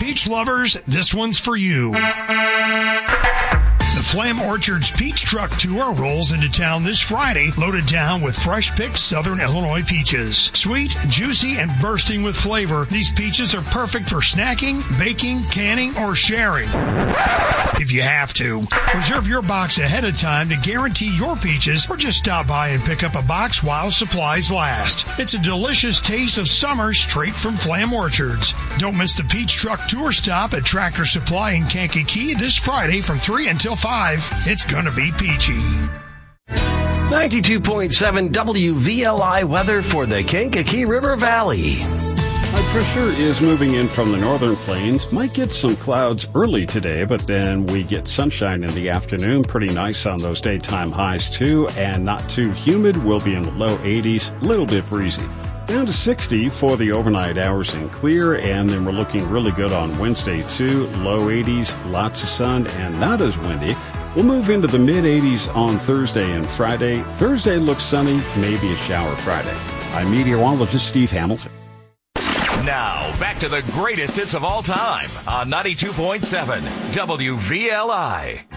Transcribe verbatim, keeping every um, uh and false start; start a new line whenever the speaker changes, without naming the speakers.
Peach lovers, this one's for you. The Flam Orchards Peach Truck Tour rolls into town this Friday, loaded down with fresh-picked Southern Illinois peaches. Sweet, juicy, and bursting with flavor, these peaches are perfect for snacking, baking, canning, or sharing. If you have to. Reserve your box ahead of time to guarantee your peaches, or just stop by and pick up a box while supplies last. It's a delicious taste of summer straight from Flam Orchards. Don't miss the Peach Truck Tour stop at Tractor Supply in Kankakee this Friday from three until five. It's gonna be peachy.
ninety-two point seven W V L I weather for the Kankakee River Valley.
High pressure is moving in from the northern plains. Might get some clouds early today, but then we get sunshine in the afternoon. Pretty nice on those daytime highs too, and not too humid. We'll be in the low eighties, a little bit breezy. Down to sixty for the overnight hours and clear, and then we're looking really good on Wednesday too. Low eighties, lots of sun, and not as windy. We'll move into the mid-eighties on Thursday and Friday. Thursday looks sunny, maybe a shower Friday. I'm meteorologist Steve Hamilton.
Now, back to the greatest hits of all time on ninety-two point seven W V L I.